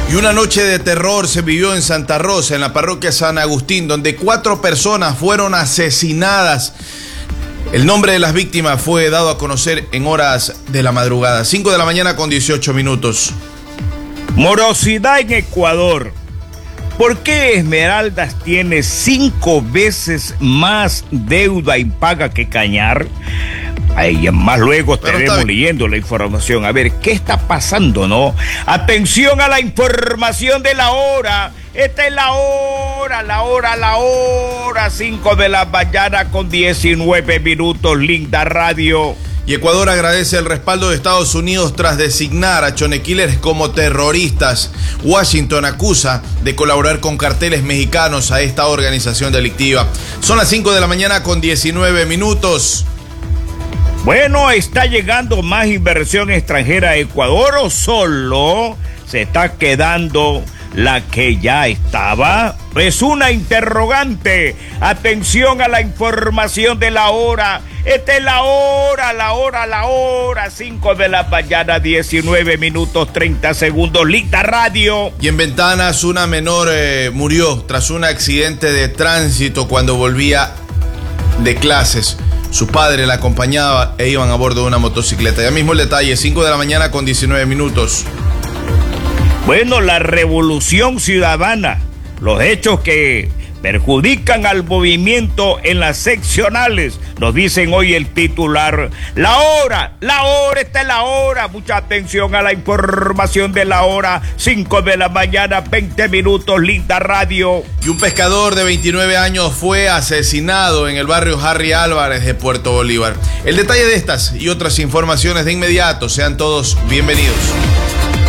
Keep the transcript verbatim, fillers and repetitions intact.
Y una noche de terror se vivió en Santa Rosa, en la parroquia San Agustín, donde cuatro personas fueron asesinadas. El nombre de las víctimas fue dado a conocer en horas de la madrugada, cinco de la mañana con dieciocho minutos. Morosidad en Ecuador. ¿Por qué Esmeraldas tiene cinco veces más deuda impaga que Cañar? Ahí más luego estaremos leyendo la información. A ver, ¿qué está pasando, no? Atención a la información de la hora. Esta es la hora, la hora, la hora. cinco de la mañana con diecinueve minutos, Linda Radio. Y Ecuador agradece el respaldo de Estados Unidos tras designar a chonequiles como terroristas. Washington acusa de colaborar con carteles mexicanos a esta organización delictiva. Son las cinco de la mañana con diecinueve minutos. Bueno, ¿está llegando más inversión extranjera a Ecuador o solo se está quedando la que ya estaba? Es una interrogante. Atención a la información de la hora. Esta es la hora, la hora, la hora. cinco de la mañana, diecinueve minutos, treinta segundos. Linda Radio. Y en Ventanas, una menor eh, murió tras un accidente de tránsito cuando volvía de clases. Su padre la acompañaba e iban a bordo de una motocicleta. Ya mismo el detalle, cinco de la mañana con diecinueve minutos. Bueno, la revolución ciudadana, los hechos que perjudican al movimiento en las seccionales, nos dicen hoy el titular. La hora, la hora, esta es la hora. Mucha atención a la información de la hora. cinco de la mañana, veinte minutos, Linda Radio. Y un pescador de veintinueve años fue asesinado en el barrio Harry Álvarez de Puerto Bolívar. El detalle de estas y otras informaciones de inmediato. Sean todos bienvenidos.